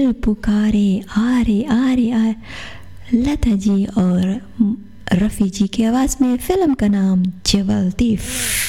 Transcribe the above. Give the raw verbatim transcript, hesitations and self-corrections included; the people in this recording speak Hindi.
दिल पुकारे आ रे आ रे आ। लता जी और रफ़ी जी की आवाज़ में फ़िल्म का नाम जवालतीफ़।